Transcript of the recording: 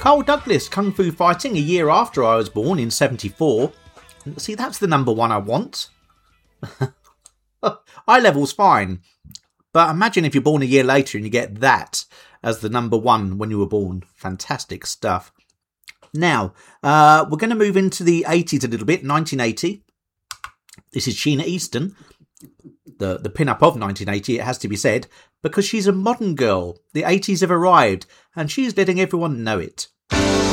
Carl Douglas, Kung Fu Fighting, a year after I was born in 74. See, that's the number one I want. Eye level's fine. But imagine if you're born a year later and you get that as the number one when you were born. Fantastic stuff. Now, we're going to move into the 80s a little bit, 1980. This is Sheena Easton, the pin-up of 1980, it has to be said, because she's a modern girl. The 80s have arrived, and she's letting everyone know it.